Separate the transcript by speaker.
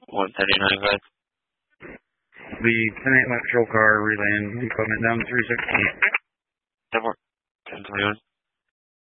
Speaker 1: 139, guys.
Speaker 2: The 10-8 patrol car relaying equipment down 316.
Speaker 1: 10-21.